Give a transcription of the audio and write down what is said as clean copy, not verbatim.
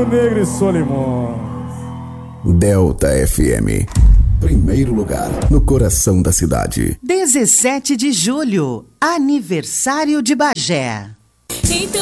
Rio Negro e Solimões. Delta FM. Primeiro lugar no coração da cidade. 17 de julho, aniversário de Bagé. Então